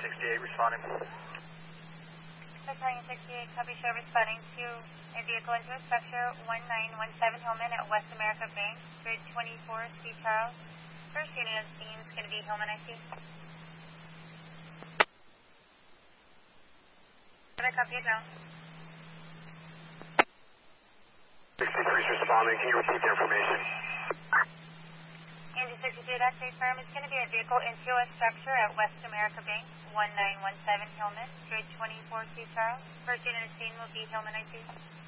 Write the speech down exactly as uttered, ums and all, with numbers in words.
sixty-eight responding. Battalion sixty-eight, copy, show responding to a vehicle into a structure one nine one seven Hillman at West America Bank, grid twenty-four, C. Charles. First unit of scene is going to be Hillman, I see. Can I copy it down? sixty-three is responding. Can you repeat the information? Andy sixty-two, that's a firm. It's going to be a vehicle into a structure at West America Bank, one nine one seven Hillman, grid twenty-four, C. Charles. First unit of scene will be Hillman, I see.